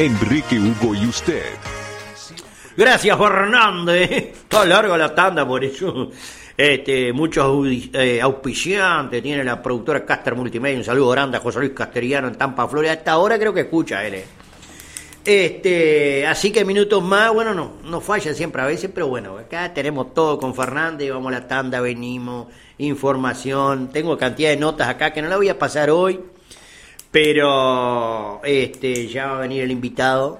Enrique, Hugo y usted. Gracias, Fernández. Está larga la tanda, por eso. Muchos auspiciantes tiene la productora Caster Multimedia. Un saludo grande a José Luis Casteriano en Tampa, Florida. Hasta ahora creo que escucha él. Así que minutos más, bueno, no falla siempre a veces, pero bueno, acá tenemos todo con Fernández, vamos a la tanda, venimos, información, tengo cantidad de notas acá que no la voy a pasar hoy, pero ya va a venir el invitado,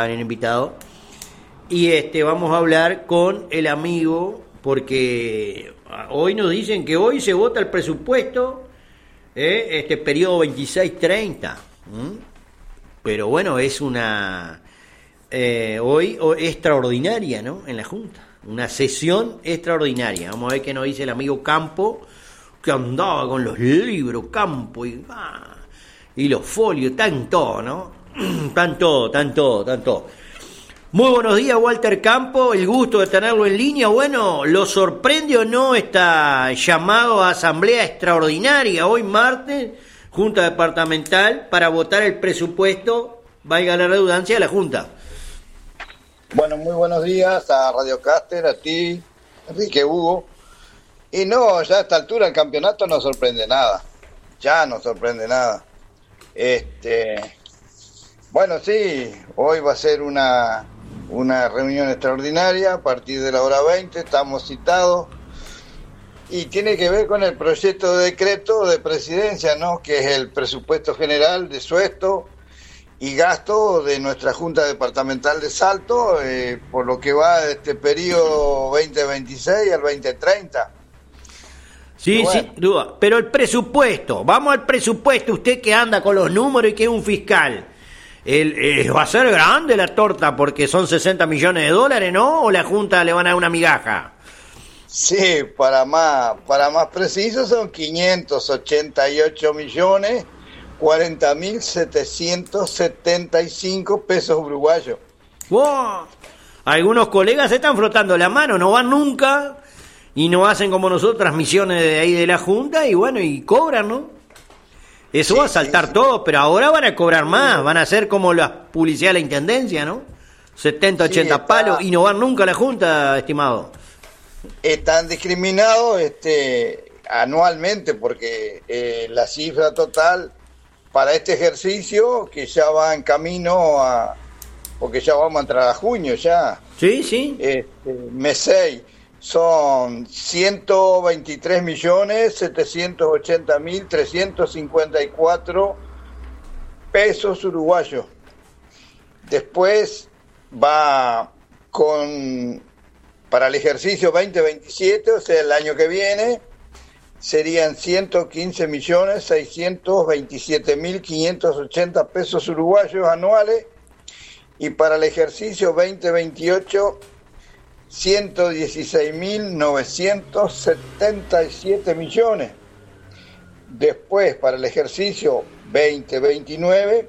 y vamos a hablar con el amigo, porque hoy nos dicen que hoy se vota el presupuesto, periodo 26-30, pero bueno, es una hoy extraordinaria, ¿no? En la Junta, una sesión extraordinaria. Vamos a ver qué nos dice el amigo Campo, que andaba con los libros Campo y los folios, tanto, ¿no? Tanto. Muy buenos días, Walter Campo, el gusto de tenerlo en línea. Bueno, ¿lo sorprende o no esta llamado a asamblea extraordinaria hoy martes, Junta Departamental, para votar el presupuesto, valga la redundancia, de la Junta? Bueno, muy buenos días a Radio Caster, a ti, Enrique, Hugo. Y no, ya a esta altura el campeonato no sorprende nada. Bueno, sí, hoy va a ser una reunión extraordinaria a partir de la hora 20, estamos citados. Y tiene que ver con el proyecto de decreto de presidencia, ¿no? Que es el presupuesto general de suesto y gasto de nuestra Junta Departamental de Salto, por lo que va de este periodo 2026 al 2030. Sí, bueno, sin duda. Pero el presupuesto, vamos al presupuesto, usted que anda con los números y que es un fiscal. Va a ser grande la torta porque son 60 millones de dólares, ¿no? ¿O la Junta le van a dar una migaja? Sí, para más preciso son 588 millones 40.775 pesos uruguayos. ¡Wow! Algunos colegas se están frotando la mano, no van nunca y no hacen como nosotros transmisiones de ahí de la Junta y bueno, y cobran, ¿no? Eso sí, va a saltar todo, pero ahora van a cobrar más, van a ser como la publicidad de la Intendencia, ¿no? 70, 80 palos y no van nunca a la Junta, estimado. Están discriminados anualmente porque la cifra total para este ejercicio, que ya va en camino porque ya vamos a entrar a junio ya. Sí. Mes 6 son 123.780.354 pesos uruguayos. Después va para el ejercicio 2027, o sea, el año que viene, serían 115.627.580 pesos uruguayos anuales, y para el ejercicio 2028, 116.977 millones. Después, para el ejercicio 2029,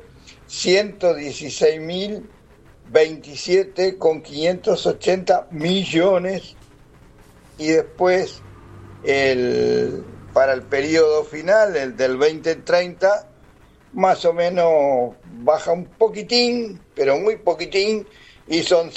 116.027,580 millones. Y después, para el periodo final, el del 2030, más o menos baja un poquitín, pero muy poquitín, y son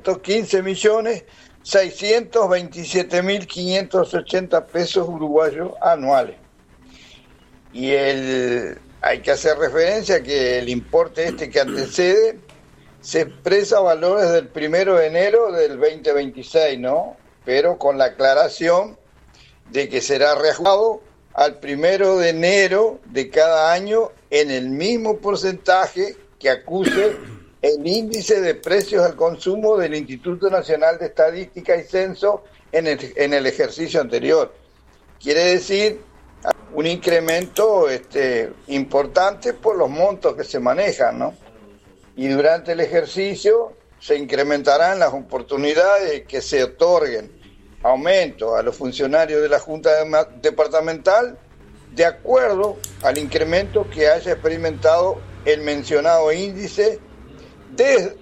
115.627.580 pesos uruguayos anuales. Y hay que hacer referencia que el importe que antecede se expresa a valores del 1 de enero del 2026, ¿no? Pero con la aclaración de que será reajustado al 1 de enero de cada año en el mismo porcentaje que acuse el índice de precios al consumo del Instituto Nacional de Estadística y Censo en el ejercicio anterior. Quiere decir un incremento importante por los montos que se manejan, ¿no? Y durante el ejercicio se incrementarán las oportunidades que se otorguen aumento a los funcionarios de la Junta Departamental de acuerdo al incremento que haya experimentado el mencionado índice desde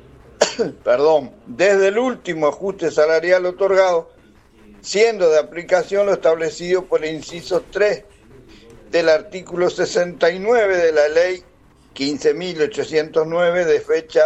el último ajuste salarial otorgado, siendo de aplicación lo establecido por el inciso 3 del artículo 69 de la ley 15.809 de fecha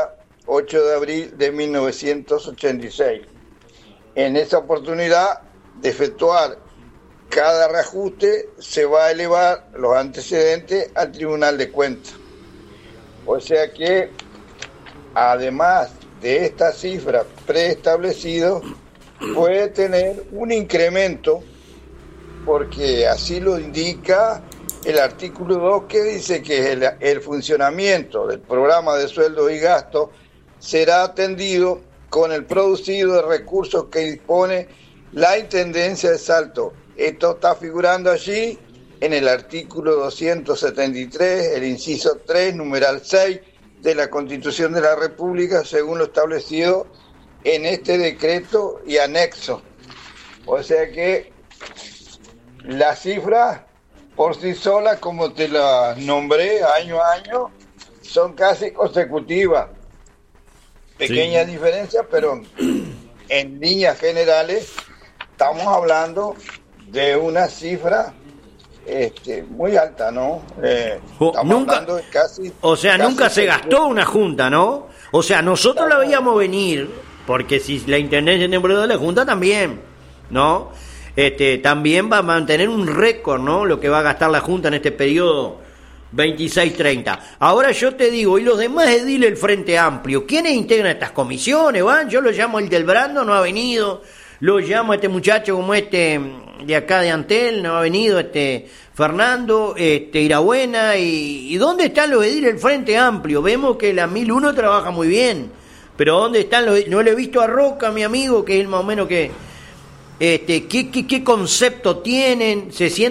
8 de abril de 1986. En esa oportunidad de efectuar cada reajuste, se va a elevar los antecedentes al Tribunal de Cuentas. O sea que, además de esta cifra preestablecido, puede tener un incremento, porque así lo indica el artículo 2, que dice que el funcionamiento del programa de sueldos y gastos será atendido con el producido de recursos que dispone la Intendencia de Salto. Esto está figurando allí en el artículo 273, el inciso 3, numeral 6 de la Constitución de la República, según lo establecido en este decreto y anexo. O sea que las cifras por sí solas, como te las nombré año a año, son casi consecutivas. Pequeñas diferencias, pero en líneas generales estamos hablando de una cifra muy alta, ¿no? Estamos hablando de casi... O sea, casi nunca se gastó una junta, ¿no? O sea, nosotros la veíamos venir, porque si la Intendencia tiene de la Junta también, ¿no? También va a mantener un récord, ¿no? Lo que va a gastar la Junta en este periodo 26-30. Ahora yo te digo, y los demás ediles del Frente Amplio, ¿quiénes integran estas comisiones? ¿Van? Yo lo llamo el del Brando, no ha venido. Lo llamo a este muchacho como de acá de Antel, no ha venido, Fernando, Irabuena, y ¿dónde están los ediles del Frente Amplio? Vemos que la 1001 trabaja muy bien, pero ¿dónde están los? No le he visto a Roca, mi amigo, que es más o menos que, ¿qué concepto tienen? ¿Se sienten